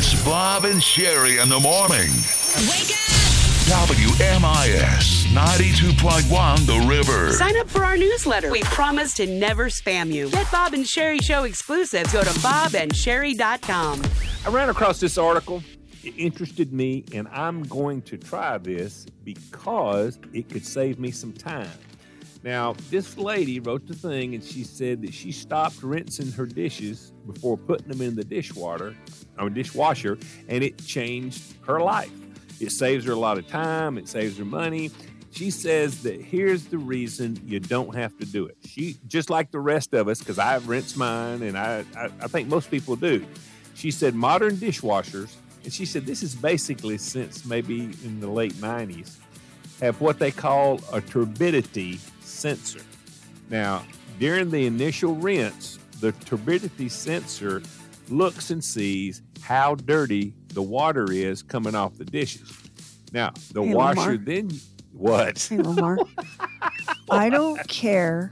It's Bob and Sherry in the morning. Wake up! WMIS 92.1 The River. Sign up for our newsletter. We promise to never spam you. Get Bob and Sherry Show exclusives. Go to bobandsherry.com. I ran across this article. It interested me, and I'm going to try this because it could save me some time. Now, this lady wrote the thing, and she said that she stopped rinsing her dishes before putting them in the dishwasher, and it changed her life. It saves her a lot of time. It saves her money. She says that here's the reason you don't have to do it. She, just like the rest of us, because I've rinsed mine, and I think most people do. She said modern dishwashers, and she said this is basically since maybe in the late 90s, have what they call a turbidity sensor. Now, during the initial rinse, the turbidity sensor looks and sees how dirty the water is coming off the dishes. Now, the washer Lamar. then... What? Hey, Lamar. I don't care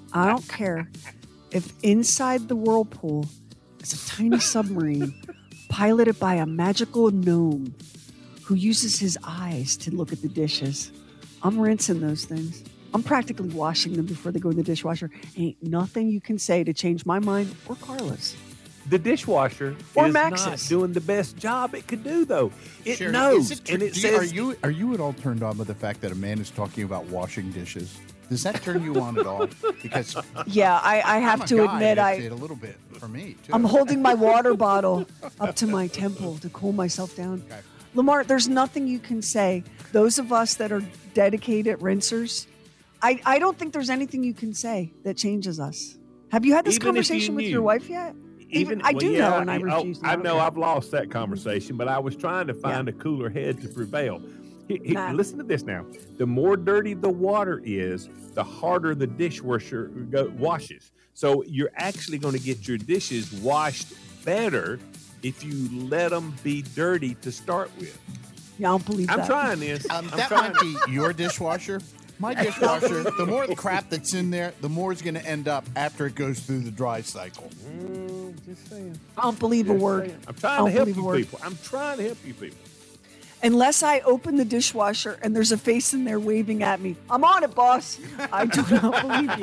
if inside the whirlpool is a tiny submarine piloted by a magical gnome who uses his eyes to look at the dishes. I'm rinsing those things. I'm practically washing them before they go in the dishwasher. Ain't nothing you can say to change my mind or Carla's. The dishwasher Or is Max's. not doing the best job it could do, though. It Sherry, knows, is it and it do says... Are you at all turned on by the fact that a man is talking about washing dishes? Does that turn you on at all? Because Yeah, I have I'm a to guy, admit, it's a little bit for me too. I'm holding my water bottle up to my temple to cool myself down. Okay. Lamar, there's nothing you can say. Those of us that are dedicated rinsers, I don't think there's anything you can say that changes us. Have you had this Even if you conversation with your knew. wife yet? I well, do yeah, know, and I refuse to. I know I've lost that conversation, but I was trying to find a cooler head to prevail. Nah. Listen to this now. The more dirty the water is, the harder the dishwasher washes. So you're actually going to get your dishes washed better if you let them be dirty to start with. Yeah, I don't believe that. I'm trying this. That might be your dishwasher. My dishwasher, the more crap that's in there, the more it's going to end up after it goes through the dry cycle. Just saying. I don't believe a word. I'm I trying don't to help believe a you word. people. I'm trying to help you people. Unless I open the dishwasher and there's a face in there waving at me. I'm on it, boss. I do not believe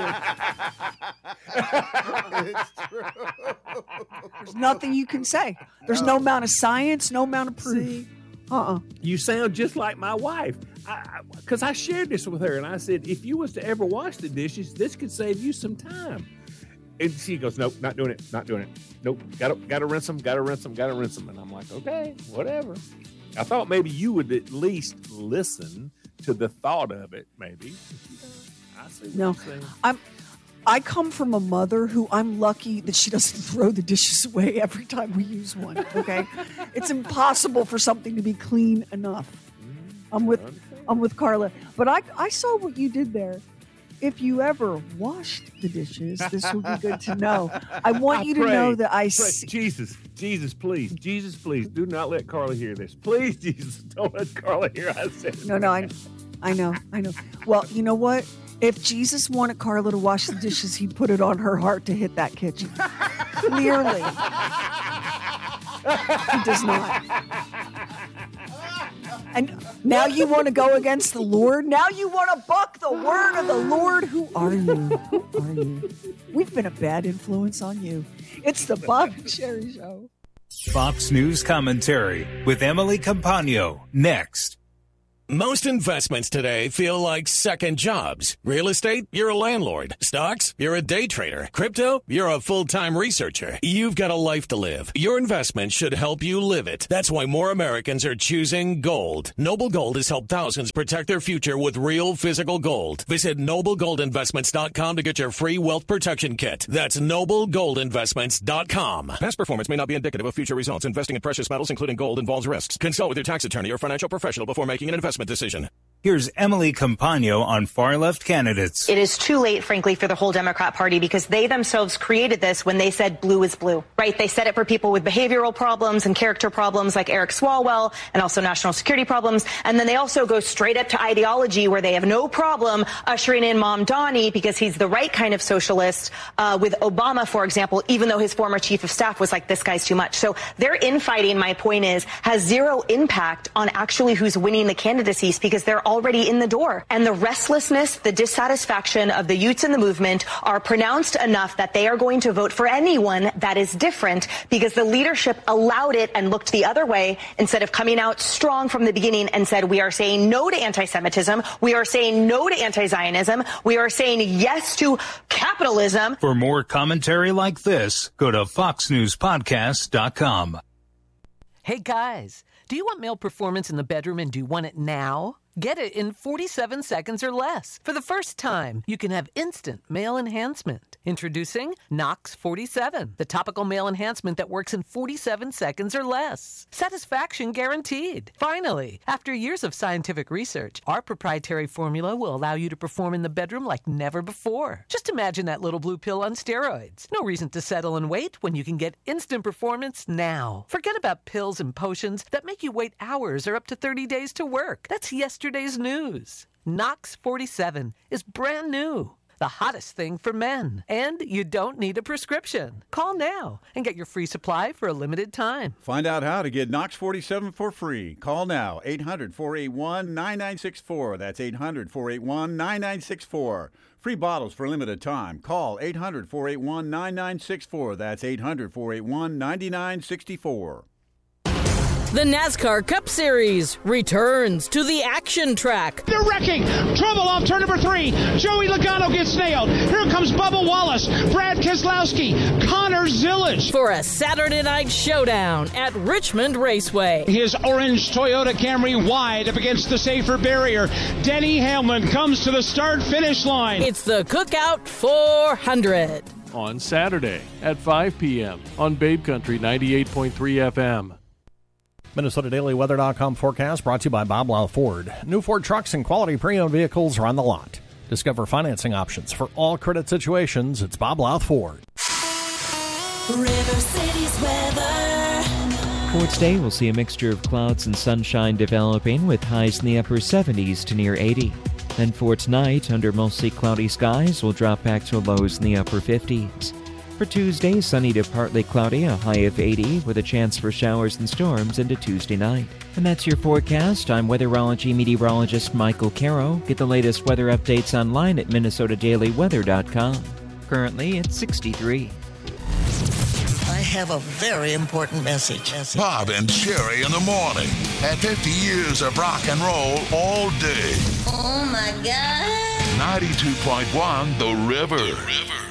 you. It's true. There's nothing you can say. There's no amount of science, no amount of proof. You sound just like my wife. Because I shared this with her, and I said, if you was to ever wash the dishes, this could save you some time. And she goes, nope, not doing it. Nope, gotta rinse them. And I'm like, okay, whatever. I thought maybe you would at least listen to the thought of it, maybe. I see what No, you're saying. I come from a mother who I'm lucky that she doesn't throw the dishes away every time we use one. Okay, it's impossible for something to be clean enough. I'm with Carla, but I saw what you did there. If you ever washed the dishes, this would be good to know. I want you to know that I see. Jesus, please, do not let Carla hear this. Please, Jesus, don't let Carla hear I said it. No, I know. Well, you know what? If Jesus wanted Carla to wash the dishes, he'd put it on her heart to hit that kitchen. Clearly. He does not. And now you want to go against the Lord? Now you want to buck the word of the Lord? Who are you? We've been a bad influence on you. It's the Bob and Sherry Show. Fox News Commentary with Emily Campagno. Next. Most investments today feel like second jobs. Real estate, you're a landlord. Stocks, you're a day trader. Crypto, you're a full-time researcher. You've got a life to live. Your investment should help you live it. That's why more Americans are choosing gold. Noble Gold has helped thousands protect their future with real physical gold. Visit NobleGoldInvestments.com to get your free wealth protection kit. That's NobleGoldInvestments.com. Past performance may not be indicative of future results. Investing in precious metals, including gold, involves risks. Consult with your tax attorney or financial professional before making an investment decision. Here's Emily Compagno on far-left candidates. It is too late, frankly, for the whole Democrat Party because they themselves created this when they said blue is blue, right? They said it for people with behavioral problems and character problems like Eric Swalwell and also national security problems. And then they also go straight up to ideology where they have no problem ushering in Mamdani because he's the right kind of socialist with Obama, for example, even though his former chief of staff was like, this guy's too much. So their infighting, my point is, has zero impact on actually who's winning the candidacies because they're already in the door. And the restlessness, the dissatisfaction of the youths in the movement are pronounced enough that they are going to vote for anyone that is different because the leadership allowed it and looked the other way instead of coming out strong from the beginning and said, we are saying no to anti-Semitism. We are saying no to anti-Zionism. We are saying yes to capitalism. For more commentary like this, go to foxnewspodcast.com. Hey guys, do you want male performance in the bedroom and do you want it now? Get it in 47 seconds or less. For the first time, you can have instant male enhancement. Introducing Knox 47, the topical male enhancement that works in 47 seconds or less. Satisfaction guaranteed. Finally, after years of scientific research, our proprietary formula will allow you to perform in the bedroom like never before. Just imagine that little blue pill on steroids. No reason to settle and wait when you can get instant performance now. Forget about pills and potions that make you wait hours or up to 30 days to work. That's yesterday's news. Knox 47 is brand new. The hottest thing for men. And you don't need a prescription. Call now and get your free supply for a limited time. Find out how to get Knox 47 for free. Call now, 800-481-9964. That's 800-481-9964. Free bottles for a limited time. Call 800-481-9964. That's 800-481-9964. The NASCAR Cup Series returns to the action track. They're wrecking. Trouble off turn number 3. Joey Logano gets nailed. Here comes Bubba Wallace, Brad Keselowski, Connor Zillage. For a Saturday night showdown at Richmond Raceway. His orange Toyota Camry wide up against the safer barrier. Denny Hamlin comes to the start-finish line. It's the Cookout 400. On Saturday at 5 p.m. on Babe Country 98.3 FM. MinnesotaDailyWeather.com forecast brought to you by Bob Lau Ford. New Ford trucks and quality pre-owned vehicles are on the lot. Discover financing options for all credit situations. It's Bob Lau Ford. River City's weather. For today, we'll see a mixture of clouds and sunshine developing with highs in the upper 70s to near 80. Then for tonight, under mostly cloudy skies, we'll drop back to lows in the upper 50s. For Tuesday, sunny to partly cloudy, a high of 80, with a chance for showers and storms into Tuesday night. And that's your forecast. I'm weatherology meteorologist Michael Caro. Get the latest weather updates online at MinnesotaDailyWeather.com. Currently, it's 63. I have a very important message. Bob and Sherry in the morning. At 50 years of rock and roll all day. Oh, my God. 92.1 The River.